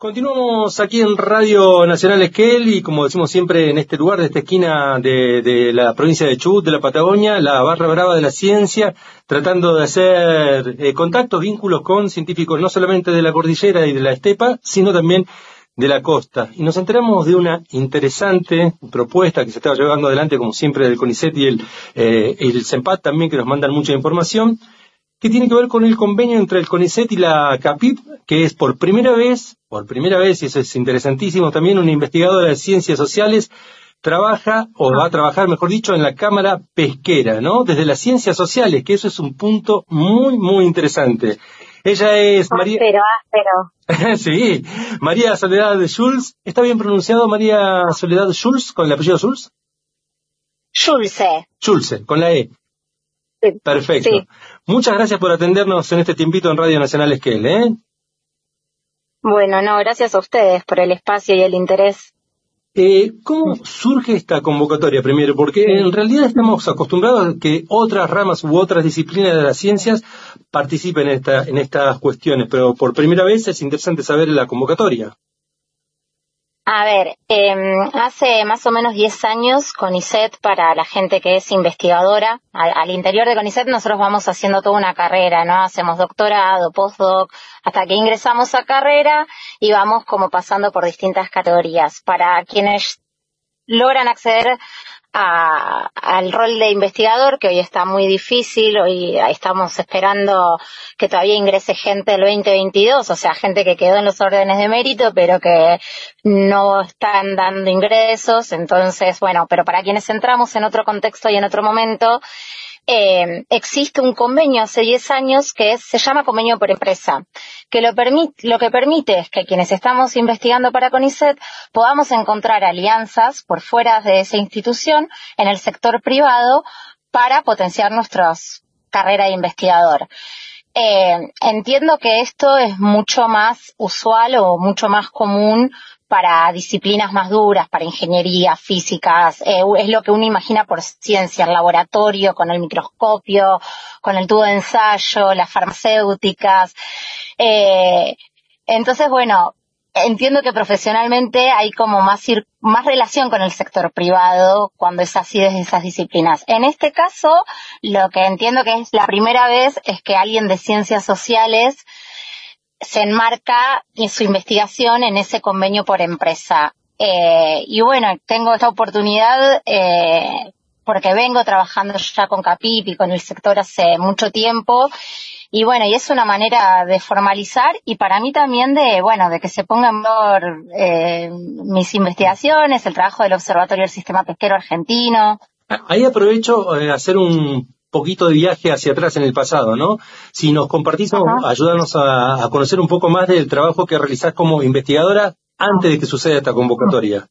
Continuamos aquí en Radio Nacional Esquel y como decimos siempre en este lugar, de esta esquina de la provincia de Chubut, de la Patagonia, la barra brava de la ciencia, tratando de hacer contactos, vínculos con científicos no solamente de la cordillera y de la estepa, sino también de la costa. Y nos enteramos de una interesante propuesta que se estaba llevando adelante, como siempre, del CONICET y el CENPAT también, que nos mandan mucha información, que tiene que ver con el convenio entre el CONICET y la CAPIP, que es por primera vez, y eso es interesantísimo también, una investigadora de ciencias sociales trabaja, o va a trabajar, mejor dicho, en la Cámara Pesquera, ¿no? Desde las ciencias sociales, que eso es un punto muy, muy interesante. Ella es María... Áspero. Sí, María Soledad Schulz. ¿Está bien pronunciado María Soledad Schulz, con el apellido Schulz? Schulze, con la E. Sí. Perfecto. Sí. Muchas gracias por atendernos en este tiempito en Radio Nacional Esquel, ¿eh? Bueno, no, gracias a ustedes por el espacio y el interés. ¿Cómo surge esta convocatoria primero? Porque en realidad estamos acostumbrados a que otras ramas u otras disciplinas de las ciencias participen en estas cuestiones, pero por primera vez es interesante saber la convocatoria. A ver, hace más o menos 10 años CONICET, para la gente que es investigadora, al interior de CONICET nosotros vamos haciendo toda una carrera, ¿no? Hacemos doctorado, postdoc, hasta que ingresamos a carrera y vamos como pasando por distintas categorías. Para quienes logran acceder al rol de investigador, que hoy está muy difícil, hoy estamos esperando que todavía ingrese gente del 2022, o sea, gente que quedó en los órdenes de mérito, pero que no están dando ingresos. Entonces, bueno, pero para quienes entramos en otro contexto y en otro momento, existe un convenio hace 10 años que se llama convenio por empresa, que lo que permite es que quienes estamos investigando para CONICET podamos encontrar alianzas por fuera de esa institución en el sector privado para potenciar nuestra carrera de investigador. Entiendo que esto es mucho más usual o mucho más común para disciplinas más duras, para ingeniería, físicas, es lo que uno imagina por ciencia, el laboratorio, con el microscopio, con el tubo de ensayo, las farmacéuticas. Entonces, bueno, entiendo que profesionalmente hay como más relación con el sector privado cuando es así desde esas disciplinas. En este caso, lo que entiendo que es la primera vez es que alguien de ciencias sociales se enmarca en su investigación en ese convenio por empresa. Y bueno, tengo esta oportunidad porque vengo trabajando ya con CAPIP y con el sector hace mucho tiempo. Y bueno, y es una manera de formalizar y para mí también de que se ponga en valor mis investigaciones, el trabajo del Observatorio del Sistema Pesquero Argentino. Ahí aprovecho hacer un poquito de viaje hacia atrás en el pasado, ¿no? Si nos compartís, ayúdanos a conocer un poco más del trabajo que realizás como investigadora antes de que suceda esta convocatoria.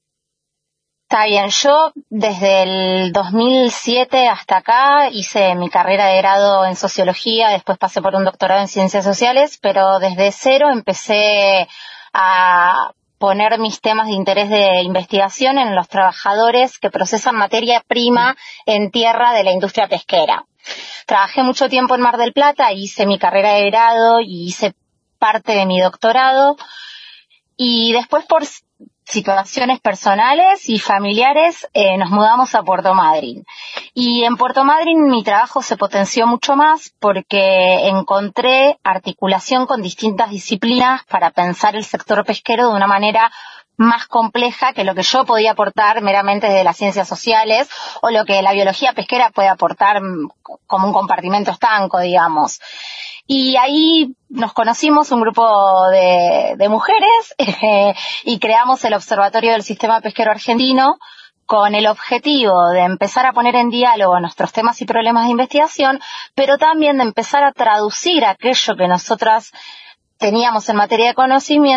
Está bien, yo desde el 2007 hasta acá hice mi carrera de grado en sociología, después pasé por un doctorado en ciencias sociales, pero desde cero empecé a poner mis temas de interés de investigación en los trabajadores que procesan materia prima en tierra de la industria pesquera. Trabajé mucho tiempo en Mar del Plata, hice mi carrera de grado y hice parte de mi doctorado, y después por situaciones personales y familiares nos mudamos a Puerto Madryn. Y en Puerto Madryn mi trabajo se potenció mucho más porque encontré articulación con distintas disciplinas para pensar el sector pesquero de una manera más compleja que lo que yo podía aportar meramente desde las ciencias sociales o lo que la biología pesquera puede aportar como un compartimento estanco, digamos. Y ahí nos conocimos un grupo de mujeres y creamos el Observatorio del Sistema Pesquero Argentino con el objetivo de empezar a poner en diálogo nuestros temas y problemas de investigación, pero también de empezar a traducir aquello que nosotras teníamos en materia de conocimiento